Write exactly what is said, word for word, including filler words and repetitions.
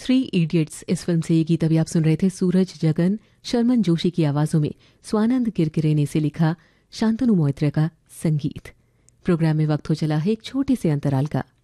Three idiots इस film से ये गीत अभी आप सुन रहे थे सूरज जगन, शर्मन जोशी की आवाज़ों में स्वानंद किरकिरे से लिखा शांतनु मोइत्रे का संगीत। प्रोग्राम में वक्त हो चला है एक छोटे से अंतराल का।